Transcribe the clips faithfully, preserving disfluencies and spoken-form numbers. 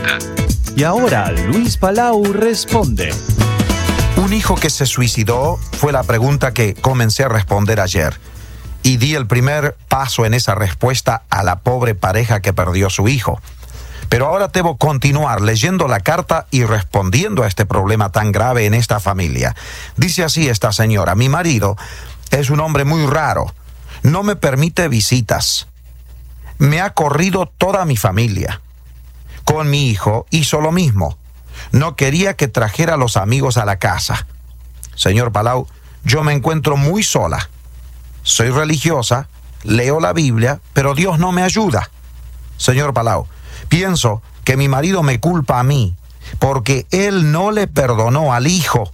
pregunta. Y ahora Luis Palau responde. Un hijo que se suicidó fue la pregunta que comencé a responder ayer. Y di el primer paso en esa respuesta a la pobre pareja que perdió su hijo. Pero ahora debo continuar leyendo la carta y respondiendo a este problema tan grave en esta familia. Dice así esta señora: mi marido es un hombre muy raro. No me permite visitas. Me ha corrido toda mi familia. Con mi hijo hizo lo mismo. No quería que trajera a los amigos a la casa. Señor Palau, yo me encuentro muy sola. Soy religiosa, leo la Biblia, pero Dios no me ayuda. Señor Palau, pienso que mi marido me culpa a mí porque él no le perdonó al hijo,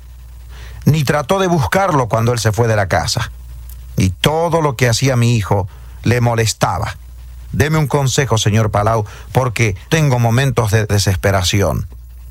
ni trató de buscarlo cuando él se fue de la casa. Y todo lo que hacía mi hijo le molestaba. Deme un consejo, señor Palau, porque tengo momentos de desesperación.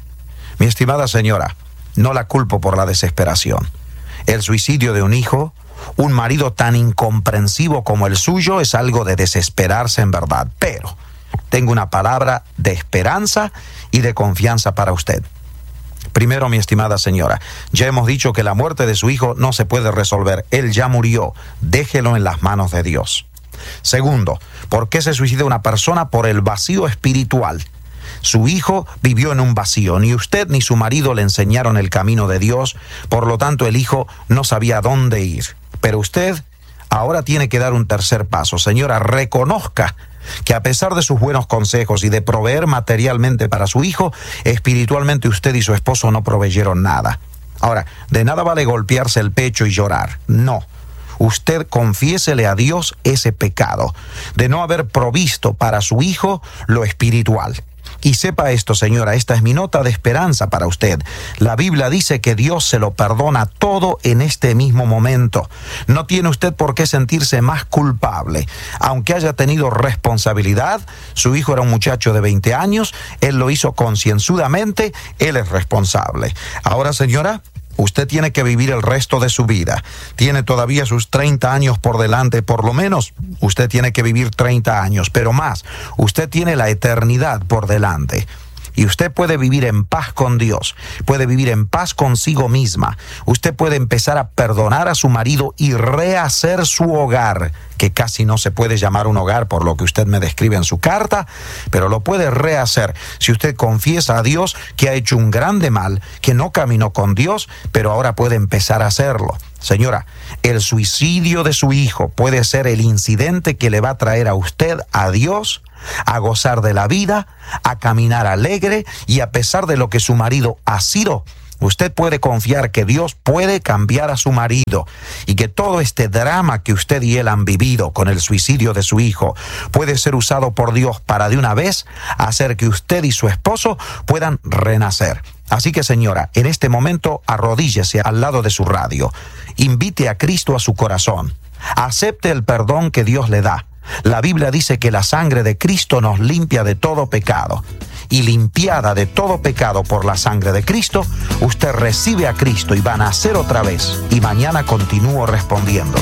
Mi estimada señora, no la culpo por la desesperación. El suicidio de un hijo, un marido tan incomprensivo como el suyo, es algo de desesperarse en verdad. Pero tengo una palabra de esperanza y de confianza para usted. Primero, mi estimada señora, ya hemos dicho que la muerte de su hijo no se puede resolver. Él ya murió. Déjelo en las manos de Dios. Segundo, ¿por qué se suicida una persona? Por el vacío espiritual. Su hijo vivió en un vacío. Ni usted ni su marido le enseñaron el camino de Dios. Por lo tanto, el hijo no sabía dónde ir. Pero usted ahora tiene que dar un tercer paso. Señora, reconozca que a pesar de sus buenos consejos y de proveer materialmente para su hijo, espiritualmente usted y su esposo no proveyeron nada. Ahora, de nada vale golpearse el pecho y llorar. No. Usted confiésele a Dios ese pecado de no haber provisto para su hijo lo espiritual. Y sepa esto, señora, esta es mi nota de esperanza para usted. La Biblia dice que Dios se lo perdona todo en este mismo momento. No tiene usted por qué sentirse más culpable. Aunque haya tenido responsabilidad, su hijo era un muchacho de veinte años, él lo hizo concienzudamente, él es responsable. Ahora, señora, usted tiene que vivir el resto de su vida. Tiene todavía sus treinta años por delante, por lo menos. Usted tiene que vivir treinta años, pero más. Usted tiene la eternidad por delante. Y usted puede vivir en paz con Dios, puede vivir en paz consigo misma. Usted puede empezar a perdonar a su marido y rehacer su hogar, que casi no se puede llamar un hogar por lo que usted me describe en su carta, pero lo puede rehacer si usted confiesa a Dios que ha hecho un grande mal, que no caminó con Dios, pero ahora puede empezar a hacerlo. Señora, el suicidio de su hijo puede ser el incidente que le va a traer a usted a Dios, a gozar de la vida, a caminar alegre, y a pesar de lo que su marido ha sido, usted puede confiar que Dios puede cambiar a su marido y que todo este drama que usted y él han vivido con el suicidio de su hijo puede ser usado por Dios para de una vez hacer que usted y su esposo puedan renacer. Así que, señora, en este momento arrodíllese al lado de su radio, invite a Cristo a su corazón, acepte el perdón que Dios le da. La Biblia dice que la sangre de Cristo nos limpia de todo pecado. Y limpiada de todo pecado por la sangre de Cristo, usted recibe a Cristo y va a nacer otra vez. Y mañana continúo respondiendo.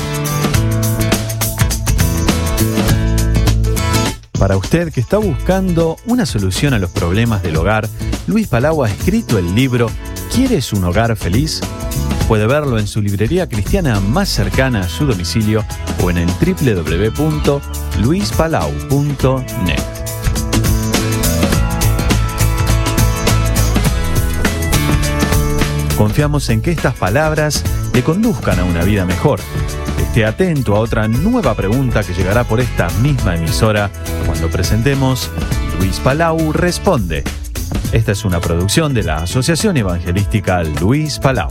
Para usted que está buscando una solución a los problemas del hogar, Luis Palau ha escrito el libro ¿Quieres un hogar feliz? Puede verlo en su librería cristiana más cercana a su domicilio o en el doble u doble u doble u punto luis palau punto net. Confiamos en que estas palabras le conduzcan a una vida mejor. Esté atento a otra nueva pregunta que llegará por esta misma emisora cuando presentemos Luis Palau Responde. Esta es una producción de la Asociación Evangelística Luis Palau.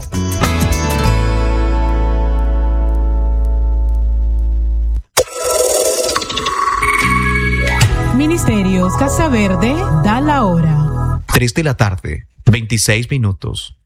Ministerios Casa Verde da la hora. tres de la tarde, veintiséis minutos.